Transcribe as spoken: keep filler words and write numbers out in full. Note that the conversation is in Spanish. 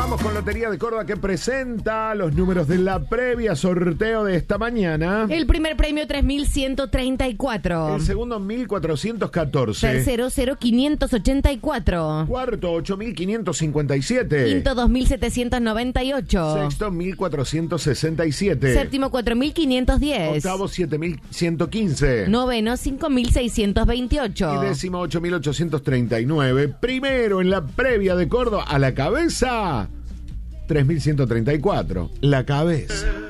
Vamos con Lotería de Córdoba, que presenta los números de la previa sorteo de esta mañana. El primer premio tres mil ciento treinta y cuatro. El segundo mil cuatrocientos catorce. Tercero cero mil quinientos ochenta y cuatro. Cuarto ocho mil quinientos cincuenta y siete. Quinto dos mil setecientos noventa y ocho. Sexto mil cuatrocientos sesenta y siete. Séptimo cuatro mil quinientos diez. Octavo siete mil ciento quince. Noveno cinco mil seiscientos veintiocho. Y décimo ocho mil ochocientos treinta y nueve. Primero en la previa de Córdoba, a la cabeza tres mil ciento treinta y cuatro. La cabeza.